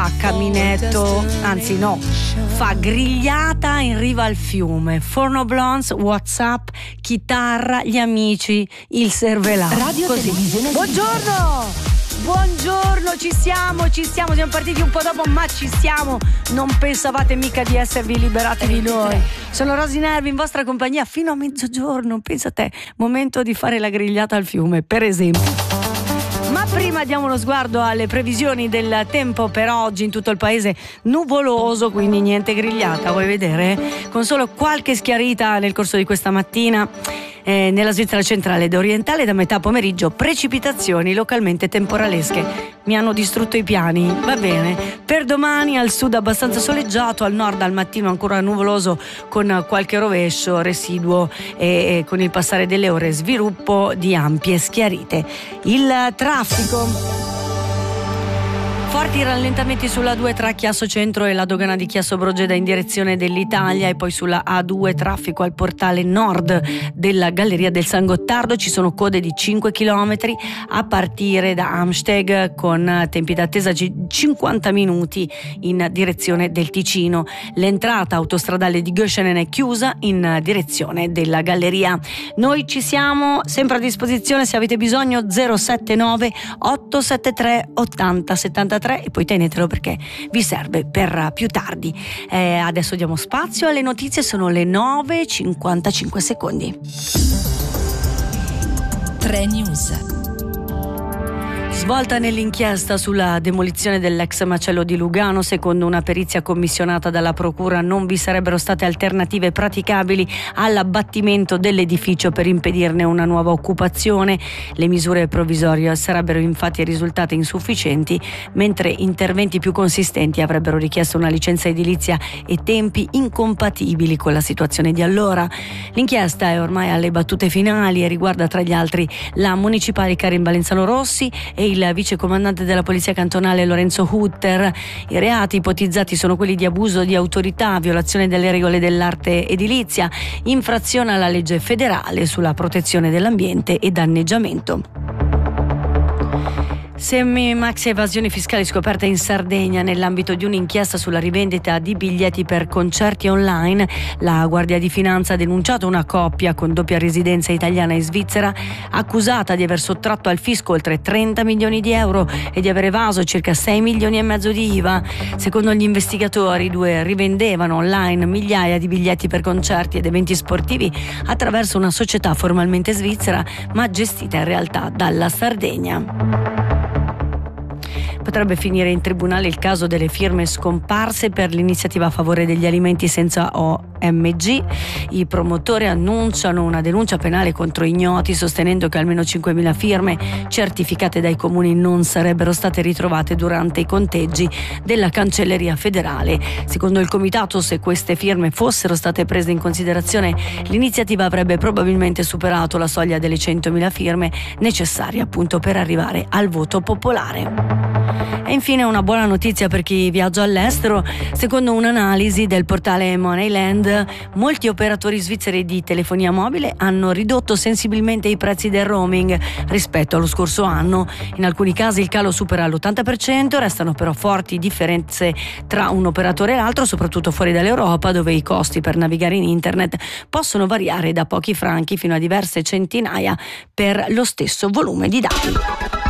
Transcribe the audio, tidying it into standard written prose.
fa caminetto, anzi no, fa grigliata in riva al fiume, forno blondes, WhatsApp, chitarra, gli amici, il cervellato. Radio Così. Televisione. Buongiorno, ci siamo, siamo partiti un po' dopo, ma ci siamo. Non pensavate mica di esservi liberati di noi. Sono Rosy Nervi in vostra compagnia fino a mezzogiorno, pensa te, momento di fare la grigliata al fiume, per esempio. Ma prima diamo uno sguardo alle previsioni del tempo per oggi. In tutto il paese nuvoloso, quindi niente grigliata, vuoi vedere? Con solo qualche schiarita nel corso di questa mattina. Nella Svizzera centrale ed orientale da metà pomeriggio precipitazioni localmente temporalesche. Mi hanno distrutto i piani, va bene. Per domani al sud abbastanza soleggiato, al nord al mattino ancora nuvoloso con qualche rovescio residuo e con il passare delle ore sviluppo di ampie schiarite. Il traffico. Forti rallentamenti sulla A2 tra Chiasso Centro e la dogana di Chiasso Brogeda in direzione dell'Italia, e poi sulla A2 traffico al portale nord della Galleria del San Gottardo. Ci sono code di 5 km a partire da Amsteg, con tempi d'attesa di 50 minuti in direzione del Ticino. L'entrata autostradale di Göschenen è chiusa in direzione della Galleria. Noi ci siamo sempre a disposizione se avete bisogno. 079 873 80 73, e poi tenetelo perché vi serve per più tardi. Adesso diamo spazio alle notizie, sono le 9:55. 3 News. Svolta nell'inchiesta sulla demolizione dell'ex macello di Lugano. Secondo una perizia commissionata dalla procura non vi sarebbero state alternative praticabili all'abbattimento dell'edificio per impedirne una nuova occupazione. Le misure provvisorie sarebbero infatti risultate insufficienti, mentre interventi più consistenti avrebbero richiesto una licenza edilizia e tempi incompatibili con la situazione di allora. L'inchiesta è ormai alle battute finali e riguarda tra gli altri la municipale Karin Balenzano Rossi e il vicecomandante della polizia cantonale Lorenzo Hutter. I reati ipotizzati sono quelli di abuso di autorità, violazione delle regole dell'arte edilizia, infrazione alla legge federale sulla protezione dell'ambiente e danneggiamento. Maxi evasioni fiscali scoperte in Sardegna nell'ambito di un'inchiesta sulla rivendita di biglietti per concerti online. La Guardia di Finanza ha denunciato una coppia con doppia residenza italiana e svizzera, accusata di aver sottratto al fisco oltre 30 milioni di euro e di aver evaso circa 6 milioni e mezzo di IVA. Secondo gli investigatori, i due rivendevano online migliaia di biglietti per concerti ed eventi sportivi attraverso una società formalmente svizzera ma gestita in realtà dalla Sardegna. Potrebbe finire in tribunale il caso delle firme scomparse per l'iniziativa a favore degli alimenti senza OMG. I promotori annunciano una denuncia penale contro ignoti, sostenendo che almeno 5.000 firme certificate dai comuni non sarebbero state ritrovate durante i conteggi della Cancelleria federale. Secondo il comitato, se queste firme fossero state prese in considerazione, l'iniziativa avrebbe probabilmente superato la soglia delle 100.000 firme necessarie appunto per arrivare al voto popolare. E infine una buona notizia per chi viaggia all'estero. Secondo un'analisi del portale Moneyland, molti operatori svizzeri di telefonia mobile hanno ridotto sensibilmente i prezzi del roaming rispetto allo scorso anno. In alcuni casi il calo supera l'80%, restano però forti differenze tra un operatore e l'altro, soprattutto fuori dall'Europa, dove i costi per navigare in internet possono variare da pochi franchi fino a diverse centinaia per lo stesso volume di dati.